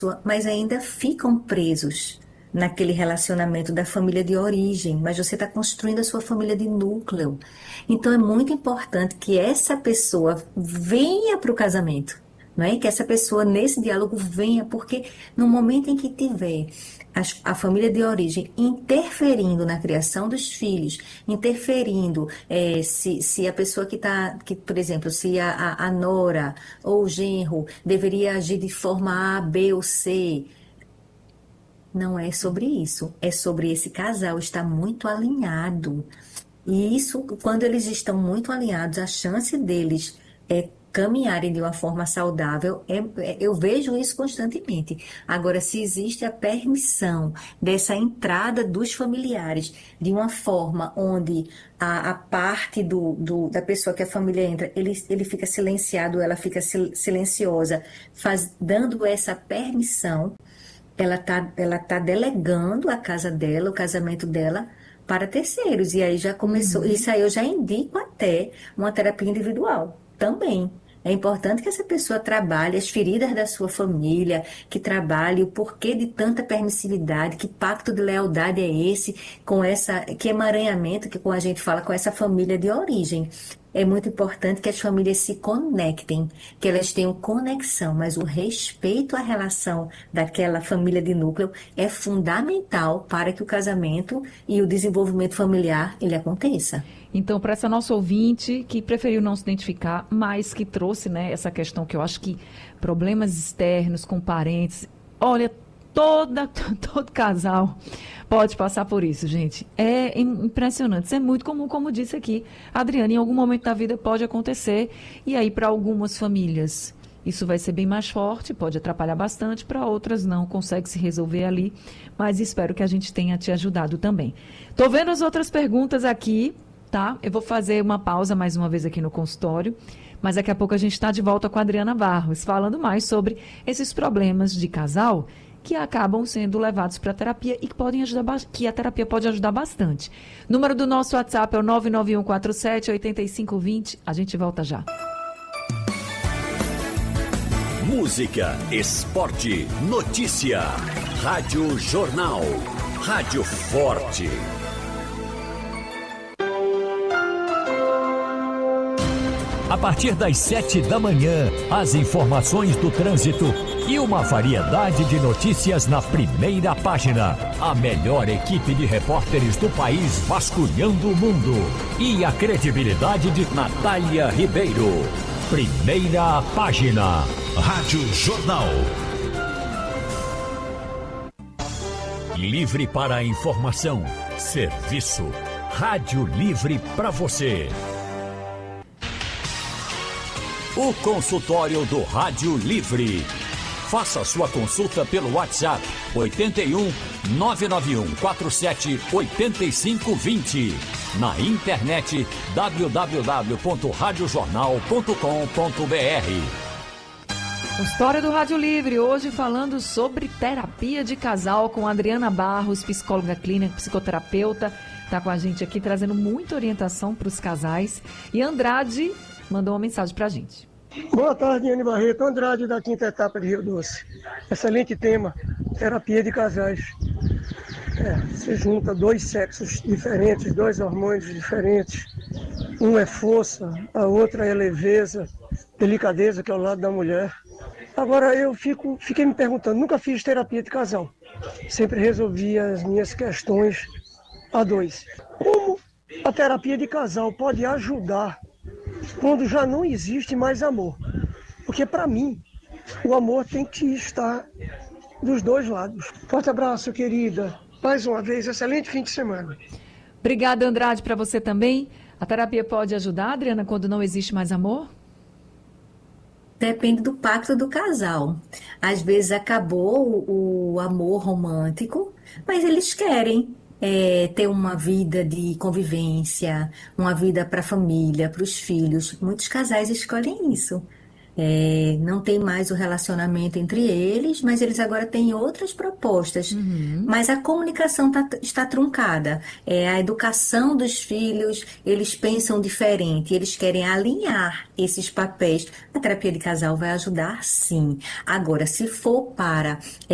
mas ainda ficam presos naquele relacionamento da família de origem, mas você está construindo a sua família de núcleo. Então é muito importante que essa pessoa venha para o casamento, não é? Que essa pessoa nesse diálogo venha, porque no momento em que tiver a família de origem interferindo na criação dos filhos, interferindo, se a pessoa que, por exemplo, se a nora ou o genro deveria agir de forma A, B ou C, não é sobre isso, é sobre esse casal estar muito alinhado. E isso, quando eles estão muito alinhados, a chance deles caminharem de uma forma saudável, eu vejo isso constantemente. Agora, se existe a permissão dessa entrada dos familiares de uma forma onde a parte da pessoa que a família entra, ele fica silenciado, ela fica silenciosa, dando essa permissão, ela tá delegando a casa dela, o casamento dela, para terceiros. E aí já começou, Uhum. isso aí eu já indico até uma terapia individual também. É importante que essa pessoa trabalhe as feridas da sua família, que trabalhe o porquê de tanta permissividade, que pacto de lealdade é esse, que emaranhamento que como a gente fala com essa família de origem. É muito importante que as famílias se conectem, que elas tenham conexão, mas o respeito à relação daquela família de núcleo é fundamental para que o casamento e o desenvolvimento familiar ele aconteça. Então, para essa nossa ouvinte que preferiu não se identificar, mas que trouxe, né, essa questão que eu acho que problemas externos com parentes, olha, todo casal pode passar por isso, gente. É impressionante, isso é muito comum, como disse aqui a Adriana, em algum momento da vida pode acontecer, e aí para algumas famílias isso vai ser bem mais forte, pode atrapalhar bastante, para outras não, consegue se resolver ali, mas espero que a gente tenha te ajudado também. Tô vendo as outras perguntas aqui, tá? Eu vou fazer uma pausa mais uma vez aqui no consultório, mas daqui a pouco a gente está de volta com a Adriana Barros, falando mais sobre esses problemas de casal que acabam sendo levados para a terapia e que podem ajudar, que a terapia pode ajudar bastante. Número do nosso WhatsApp é o 991478520. A gente volta já. Música, esporte, notícia. Rádio Jornal. Rádio Forte. A partir das 7 da manhã, as informações do trânsito e uma variedade de notícias na primeira página. A melhor equipe de repórteres do país vasculhando o mundo. E a credibilidade de Natália Ribeiro. Primeira página. Rádio Jornal. Livre para a informação. Serviço. Rádio Livre para você. O consultório do Rádio Livre. Faça sua consulta pelo WhatsApp 81 991 47 8520. Na internet www.radiojornal.com.br. História do Rádio Livre, hoje falando sobre terapia de casal com Adriana Barros, psicóloga clínica, psicoterapeuta, está com a gente aqui trazendo muita orientação para os casais. E Andrade mandou uma mensagem para a gente. Boa tarde, Anne Barreto. Andrade, da quinta etapa de Rio Doce. Excelente tema, terapia de casais. Você junta dois sexos diferentes, dois hormônios diferentes. Um é força, a outra é leveza, delicadeza, que é o lado da mulher. Agora, eu fiquei me perguntando, nunca fiz terapia de casal. Sempre resolvi as minhas questões a dois. Como a terapia de casal pode ajudar quando já não existe mais amor? Porque, para mim, o amor tem que estar dos dois lados. Forte abraço, querida. Mais uma vez, excelente fim de semana. Obrigada, Andrade, para você também. A terapia pode ajudar, Adriana, quando não existe mais amor? Depende do pacto do casal. Às vezes acabou o amor romântico, mas eles querem ter uma vida de convivência, uma vida para a família, para os filhos. Muitos casais escolhem isso. Não tem mais o relacionamento entre eles, mas eles agora têm outras propostas. Mas a comunicação está truncada. A educação dos filhos, eles pensam diferente, eles querem alinhar esses papéis. A terapia de casal vai ajudar, sim. Agora, se for para